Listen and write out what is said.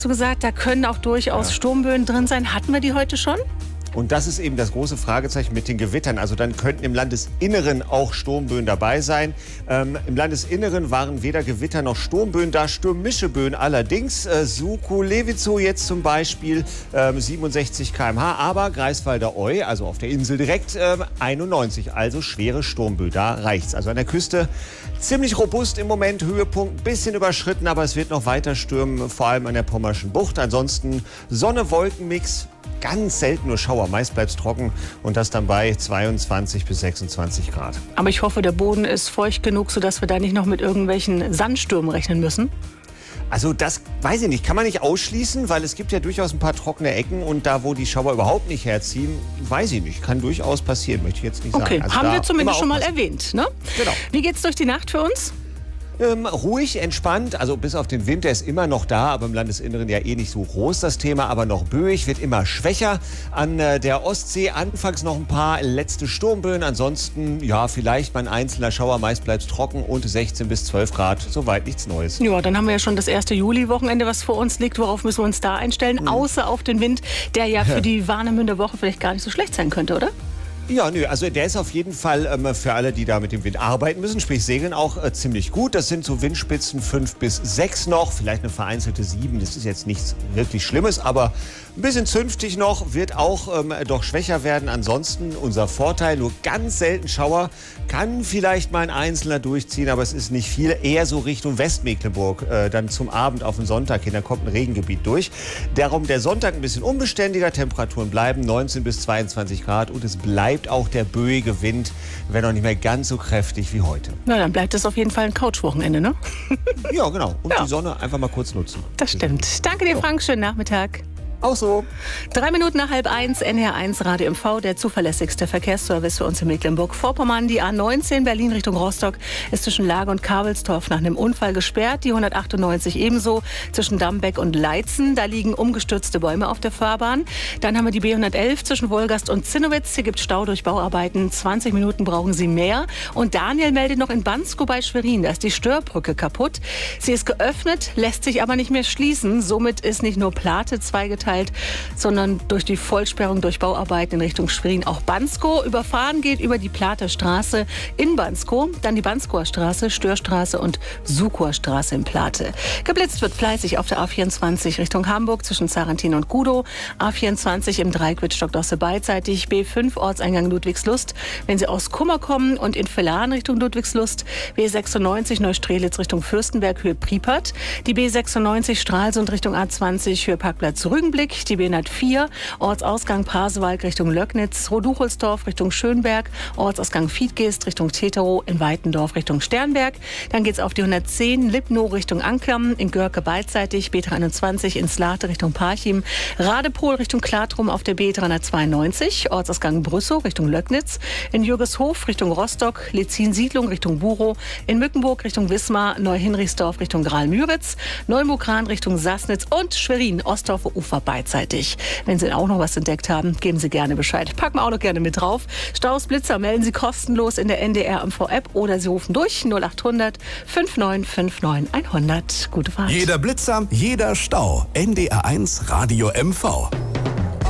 Du gesagt, da können auch durchaus Sturmböen drin sein. Hatten wir die heute schon? Und das ist eben das große Fragezeichen mit den Gewittern. Also dann könnten im Landesinneren auch Sturmböen dabei sein. Im Landesinneren waren weder Gewitter noch Sturmböen da, stürmische Böen allerdings. Suku-Levizo jetzt zum Beispiel 67 km/h, aber Greifswalder Eu, also auf der Insel direkt 91, also schwere Sturmböe. Da reicht's. Also an der Küste ziemlich robust im Moment, Höhepunkt ein bisschen überschritten, aber es wird noch weiter stürmen, vor allem an der Pommerschen Bucht. Ansonsten Sonne-Wolken-Mix. Ganz selten nur Schauer, meist bleibt es trocken und das dann bei 22 bis 26 Grad. Aber ich hoffe, der Boden ist feucht genug, sodass wir da nicht noch mit irgendwelchen Sandstürmen rechnen müssen. Also das weiß ich nicht, kann man nicht ausschließen, weil es gibt ja durchaus ein paar trockene Ecken und da, wo die Schauer überhaupt nicht herziehen, weiß ich nicht, kann durchaus passieren, möchte ich jetzt nicht sagen. Okay, also haben wir zumindest schon mal erwähnt, ne? Genau. Wie geht's durch die Nacht für uns? Ruhig, entspannt, also bis auf den Wind, der ist immer noch da, aber im Landesinneren ja eh nicht so groß das Thema, aber noch böig, wird immer schwächer. An der Ostsee anfangs noch ein paar letzte Sturmböen, ansonsten ja vielleicht mal ein einzelner Schauer, meist bleibt es trocken und 16 bis 12 Grad, soweit nichts Neues. Ja, dann haben wir ja schon das erste Juli-Wochenende, was vor uns liegt, worauf müssen wir uns da einstellen, außer auf den Wind, der ja für die Warnemünder Woche vielleicht gar nicht so schlecht sein könnte, oder? Ja, nö, also der ist auf jeden Fall für alle, die da mit dem Wind arbeiten müssen, sprich segeln, auch ziemlich gut. Das sind so Windspitzen 5 bis 6 noch, vielleicht eine vereinzelte 7. Das ist jetzt nichts wirklich Schlimmes, aber ein bisschen zünftig noch, wird auch doch schwächer werden. Ansonsten unser Vorteil, nur ganz selten Schauer, kann vielleicht mal ein Einzelner durchziehen, aber es ist nicht viel. Eher so Richtung Westmecklenburg, dann zum Abend auf den Sonntag hin, da kommt ein Regengebiet durch. Darum der Sonntag ein bisschen unbeständiger, Temperaturen bleiben 19 bis 22 Grad und es bleibt auch der böige Wind, wenn auch nicht mehr ganz so kräftig wie heute. Na, dann bleibt es auf jeden Fall ein Couchwochenende, ne? Ja, genau. Und die Sonne einfach mal kurz nutzen. Das stimmt. Danke dir, Frank. Schönen Nachmittag. Auch so. 3 Minuten nach 12:30, NR1 Radio MV, der zuverlässigste Verkehrsservice für uns in Mecklenburg-Vorpommern. Die A19 Berlin Richtung Rostock ist zwischen Lage und Kabelstorf nach einem Unfall gesperrt. Die 198 ebenso zwischen Dambeck und Leitzen. Da liegen umgestürzte Bäume auf der Fahrbahn. Dann haben wir die B111 zwischen Wolgast und Zinnowitz. Hier gibt es Stau durch Bauarbeiten. 20 Minuten brauchen Sie mehr. Und Daniel meldet noch in Bansko bei Schwerin. Da ist die Störbrücke kaputt. Sie ist geöffnet, lässt sich aber nicht mehr schließen. Somit ist nicht nur Plate zweigeteilt, sondern durch die Vollsperrung durch Bauarbeiten in Richtung Schwerin auch Bansko. Überfahren geht über die Plater Straße in Bansko, dann die Banskoer Straße, Störstraße und Sukower Straße in Plate. Geblitzt wird fleißig auf der A24 Richtung Hamburg zwischen Sarrentin und Gudow, A24 im Dreieck Wittstock-Dosse beidseitig, B5 Ortseingang Ludwigslust, wenn Sie aus Kummer kommen und in Villaren Richtung Ludwigslust, B96 Neustrelitz Richtung Fürstenberg Höhe Priepert, die B96 Stralsund Richtung A20 Höhe Parkplatz Rügenblick, die B104, Ortsausgang Pasewalk Richtung Löcknitz, Roduchelsdorf Richtung Schönberg, Ortsausgang Fiedgeest Richtung Teterow, in Weitendorf Richtung Sternberg. Dann geht es auf die 110 Lipnow Richtung Anklam, in Görke beidseitig, B321 in Slate Richtung Parchim, Radepohl Richtung Klatrum auf der B392, Ortsausgang Brüssow Richtung Löcknitz, in Jürgeshof Richtung Rostock, Lezin-Siedlung Richtung Burow, in Mückenburg Richtung Wismar, Neuhinrichsdorf Richtung Graal-Müritz, Neumukran Richtung Sassnitz und Schwerin, Ostdorfer Ufer beidseitig. Wenn Sie auch noch was entdeckt haben, geben Sie gerne Bescheid. Packen wir auch noch gerne mit drauf. Staus, Blitzer melden Sie kostenlos in der NDR MV-App oder Sie rufen durch 0800 5959 100. Gute Fahrt. Jeder Blitzer, jeder Stau. NDR1 Radio MV.